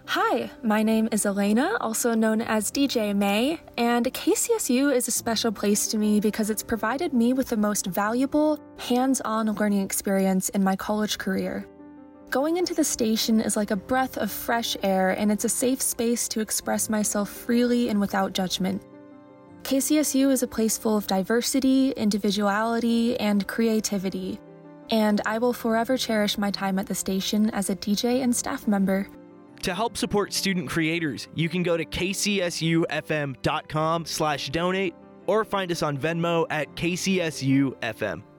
Hi, my name is Elena, also known as DJ May, and KCSU is a special place to me because it's provided me with the most valuable, hands-on learning experience in my college career. Going into the station is like a breath of fresh air, and it's a safe space to express myself freely and without judgment. KCSU is a place full of diversity, individuality, and creativity, and I will forever cherish my time at the station as a DJ and staff member. To help support student creators, you can go to kcsufm.com/donate or find us on Venmo at KCSUFM.